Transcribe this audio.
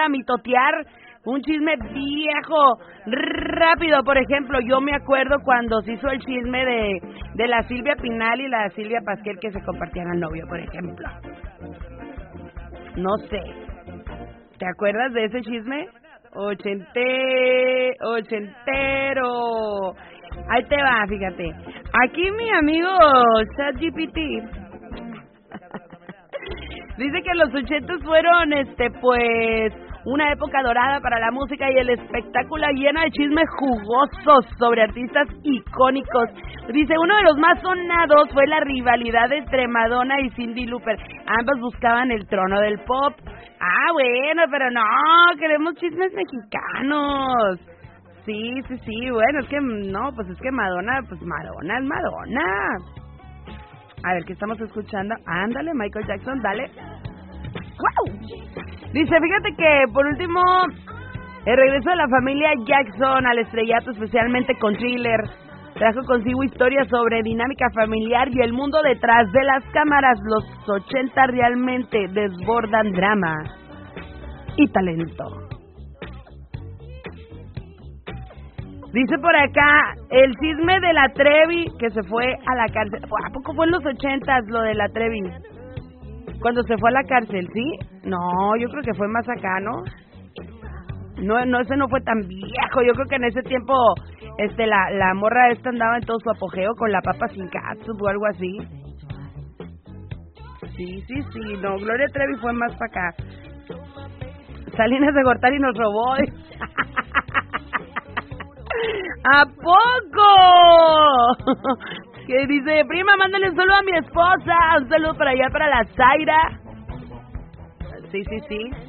a mitotear un chisme viejo, rápido. Por ejemplo, yo me acuerdo cuando se hizo el chisme de la Silvia Pinal y la Silvia Pasquel que se compartían al novio, por ejemplo. No sé, ¿te acuerdas de ese chisme? Ochentero. Ahí te va, fíjate. Aquí mi amigo ChatGPT dice que los 80 fueron, pues, una época dorada para la música y el espectáculo lleno de chismes jugosos sobre artistas icónicos. Dice, uno de los más sonados fue la rivalidad entre Madonna y Cyndi Lauper. Ambas buscaban el trono del pop. Ah, bueno, pero no, queremos chismes mexicanos. Sí, bueno, es que no, pues es que Madonna es Madonna. A ver, ¿qué estamos escuchando? Ándale, Michael Jackson, dale. ¡Wow! Dice, fíjate que, por último, el regreso de la familia Jackson al estrellato, especialmente con Thriller, trajo consigo historias sobre dinámica familiar y el mundo detrás de las cámaras. Los 80 realmente desbordan drama y talento. Dice por acá, el chisme de la Trevi que se fue a la cárcel. ¿A poco fue en los 80 lo de la Trevi? Cuando se fue a la cárcel, ¿sí? No, yo creo que fue más acá, ¿no? No, ese no fue tan viejo. Yo creo que en ese tiempo la morra esta andaba en todo su apogeo con la papa sin catsup o algo así. Sí, no, Gloria Trevi fue más para acá. Salinas de Gortari nos robó. ¿A poco? Que dice, prima, mándale un saludo a mi esposa. Un saludo para allá, para la Zaira. Sí.